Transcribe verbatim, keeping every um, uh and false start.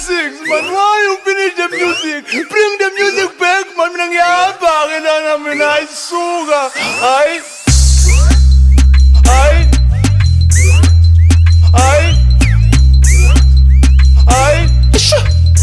Six, man, why you finish the music? Bring the music back, man. Minang yabang, ina na minay suga.